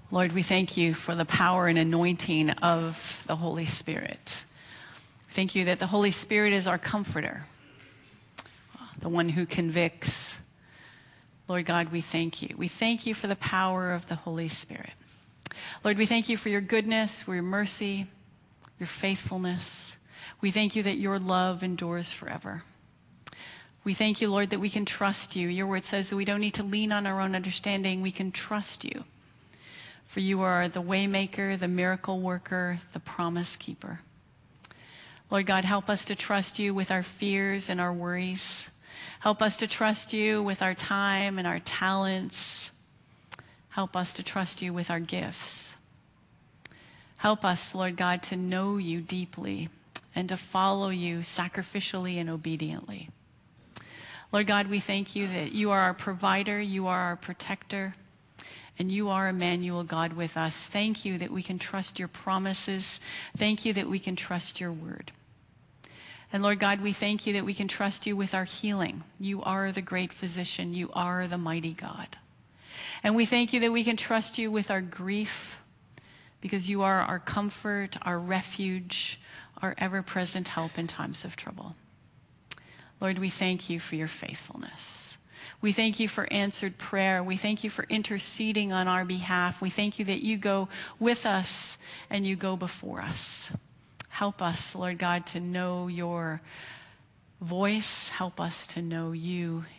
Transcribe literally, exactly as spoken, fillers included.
Lord, we thank you for the power and anointing of the Holy Spirit. Thank you that the Holy Spirit is our comforter, the one who convicts. Lord God, we thank you. We thank you for the power of the Holy Spirit. Lord, we thank you for your goodness, for your mercy, your faithfulness. We thank you that your love endures forever. We thank you, Lord, that we can trust you. Your word says that we don't need to lean on our own understanding. We can trust you. For you are the waymaker, the miracle worker, the promise keeper. Lord God, help us to trust you with our fears and our worries. Help us to trust you with our time and our talents. Help us to trust you with our gifts. Help us, Lord God, to know you deeply and to follow you sacrificially and obediently. Lord God, we thank you that you are our provider, you are our protector, and you are Emmanuel, God with us. Thank you that we can trust your promises. Thank you that we can trust your word. And Lord God, we thank you that we can trust you with our healing. You are the great physician. You are the mighty God. And we thank you that we can trust you with our grief, because you are our comfort, our refuge, our ever-present help in times of trouble. Lord, we thank you for your faithfulness. We thank you for answered prayer. We thank you for interceding on our behalf. We thank you that you go with us and you go before us. Help us, Lord God, to know your voice. Help us to know you